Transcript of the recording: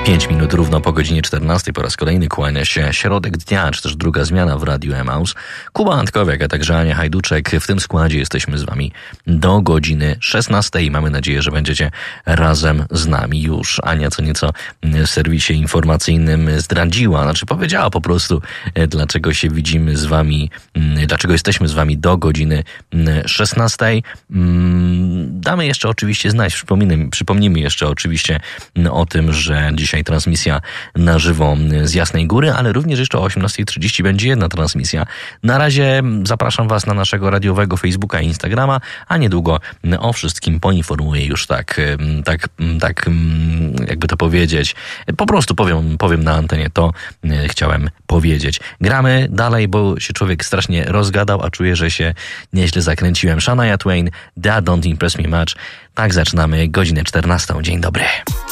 5 minut równo po godzinie 14 po raz kolejny kłania się środek dnia, czy też druga zmiana w Radiu Emaus. Kuba Antkowiak, a także Ania Hajduczek. W tym składzie jesteśmy z wami do godziny 16 i mamy nadzieję, że będziecie razem z nami już. Ania co nieco w serwisie informacyjnym zdradziła, znaczy powiedziała po prostu, dlaczego się widzimy z wami, dlaczego jesteśmy z wami do godziny 16. Damy jeszcze oczywiście znać, przypomnimy jeszcze oczywiście o tym, że dzisiaj transmisja na żywo z Jasnej Góry, ale również jeszcze o 18:30 będzie jedna transmisja. Na razie zapraszam was na naszego radiowego Facebooka i Instagrama, a niedługo o wszystkim poinformuję już tak jakby to powiedzieć. Po prostu powiem na antenie to, chciałem powiedzieć. Gramy dalej, bo się człowiek strasznie rozgadał, a czuję, że się nieźle zakręciłem. Shania Twain, That Don't Impress Me Much. Tak zaczynamy godzinę 14. Dzień dobry.